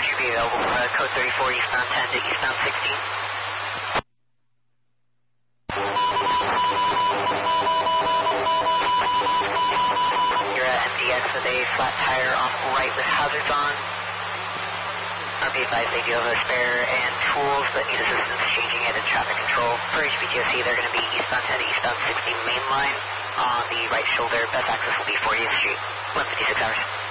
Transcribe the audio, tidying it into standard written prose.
should be available, code 34 eastbound 10 to eastbound 16. You're at MDX with a flat tire on right with hazards on. Be advised they do have a spare and tools but need assistance changing it in traffic control. For HPTOC, they're going to be eastbound 10 to eastbound 16 main line on the right shoulder. Best access will be 40th Street, 156 hours.